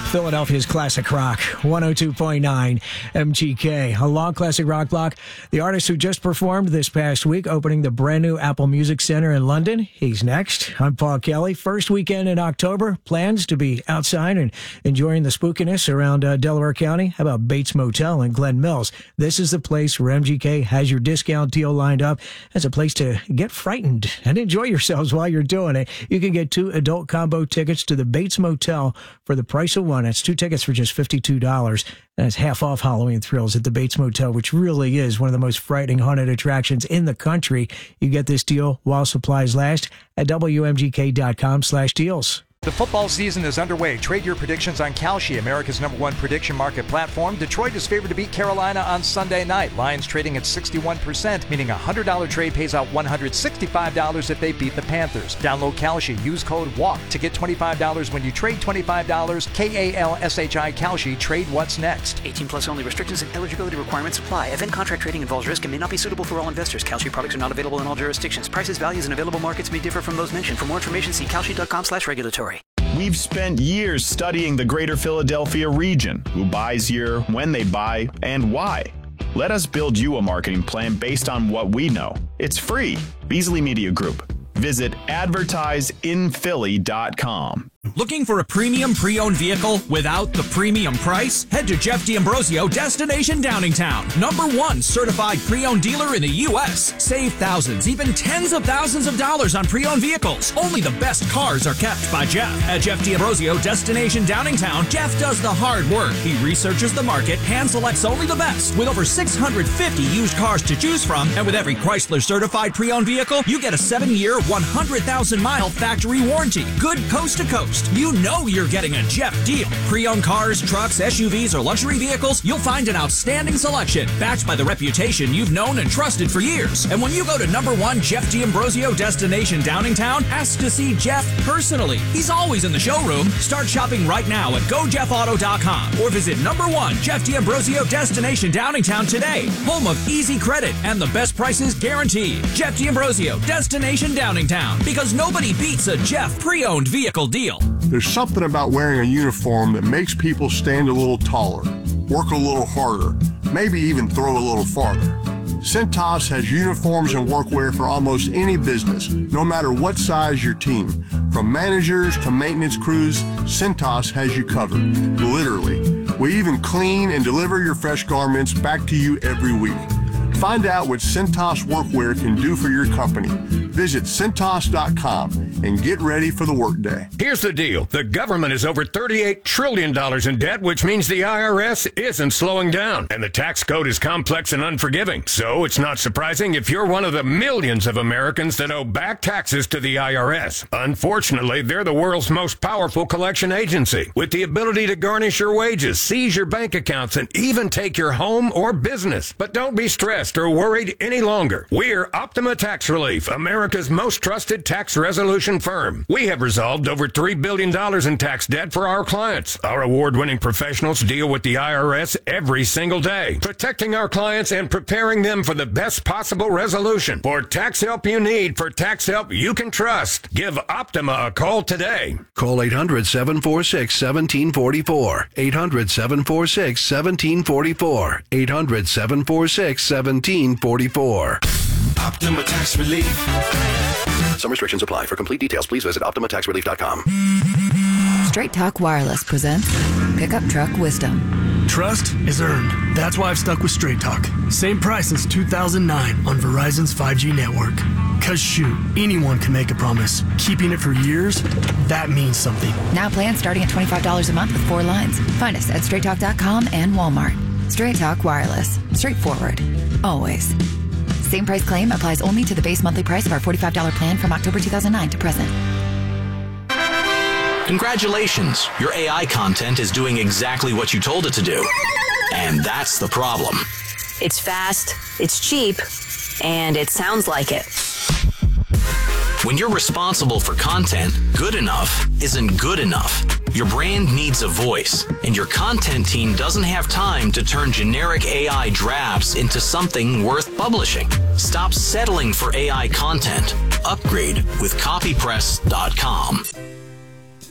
Philadelphia's classic rock, 102.9 MGK. A long classic rock block. The artist who just performed this past week, opening the brand new Apple Music Center in London. He's next. I'm Paul Kelly. First weekend in October. Plans to be outside and enjoying the spookiness around Delaware County. How about Bates Motel in Glen Mills? This is the place where MGK has your discount deal lined up. It's a place to get frightened and enjoy yourselves while you're doing it. You can get 2 adult combo tickets to the Bates Motel for the price of 1. That's 2 tickets for just $52. And it's half off Halloween Thrills at the Bates Motel, which really is one of the most frightening haunted attractions in the country. You get this deal while supplies last at WMGK.com/deals. The football season is underway. Trade your predictions on Kalshi, America's #1 prediction market platform. Detroit is favored to beat Carolina on Sunday night. Lions trading at 61%, meaning a $100 trade pays out $165 if they beat the Panthers. Download Kalshi. Use code WALK to get $25 when you trade $25. KALSHI Kalshi. Trade what's next. 18 plus only. Restrictions and eligibility requirements apply. Event contract trading involves risk and may not be suitable for all investors. Kalshi products are not available in all jurisdictions. Prices, values, and available markets may differ from those mentioned. For more information, see kalshi.com/regulatory. We've spent years studying the greater Philadelphia region, who buys here, when they buy, and why. Let us build you a marketing plan based on what we know. It's free. Beasley Media Group. Visit advertiseinphilly.com. Looking for a premium pre-owned vehicle without the premium price? Head to Jeff D'Ambrosio Destination Downingtown. #1 certified pre-owned dealer in the U.S. Save thousands, even tens of thousands of dollars on pre-owned vehicles. Only the best cars are kept by Jeff. At Jeff D'Ambrosio Destination Downingtown, Jeff does the hard work. He researches the market, hand selects only the best. With over 650 used cars to choose from, and with every Chrysler certified pre-owned vehicle, you get a 7-year, 100,000-mile factory warranty. Good coast to coast. You know you're getting a Jeff deal. Pre-owned cars, trucks, SUVs, or luxury vehicles, you'll find an outstanding selection, backed by the reputation you've known and trusted for years. And when you go to #1 Jeff D'Ambrosio Destination Downingtown, ask to see Jeff personally. He's always in the showroom. Start shopping right now at GoJeffAuto.com or visit #1 Jeff D'Ambrosio Destination Downingtown today. Home of easy credit and the best prices guaranteed. Jeff D'Ambrosio Destination Downingtown, because nobody beats a Jeff pre-owned vehicle deal. There's something about wearing a uniform that makes people stand a little taller, work a little harder, maybe even throw a little farther. Cintas has uniforms and workwear for almost any business, no matter what size your team. From managers to maintenance crews, Cintas has you covered, literally. We even clean and deliver your fresh garments back to you every week. Find out what Cintas Workwear can do for your company. Visit Cintas.com and get ready for the workday. Here's the deal. The government is over $38 trillion in debt, which means the IRS isn't slowing down. And the tax code is complex and unforgiving. So it's not surprising if you're one of the millions of Americans that owe back taxes to the IRS. Unfortunately, they're the world's most powerful collection agency, with the ability to garnish your wages, seize your bank accounts, and even take your home or business. But don't be stressed or worried any longer. We're Optima Tax Relief, America's most trusted tax resolution firm. We have resolved over $3 billion in tax debt for our clients. Our award-winning professionals deal with the IRS every single day, protecting our clients and preparing them for the best possible resolution. For tax help you need, for tax help you can trust, give Optima a call today. Call 800-746-1744. 800-746-1744. 800-746-1744. Optima Tax Relief. Some restrictions apply. For complete details, please visit OptimaTaxRelief.com. Straight Talk Wireless presents Pickup Truck Wisdom. Trust is earned. That's why I've stuck with Straight Talk. Same price since 2009 on Verizon's 5G network. Cause shoot, anyone can make a promise. Keeping it for years, that means something. Now plans starting at $25 a month with 4 lines. Find us at StraightTalk.com and Walmart. Straight Talk Wireless. Straightforward. Always. Same price claim applies only to the base monthly price of our $45 plan from October 2009 to present. Congratulations. Your AI content is doing exactly what you told it to do. And that's the problem. It's fast, it's cheap, and it sounds like it. When you're responsible for content, good enough isn't good enough. Your brand needs a voice, and your content team doesn't have time to turn generic AI drafts into something worth publishing. Stop settling for AI content. Upgrade with copypress.com.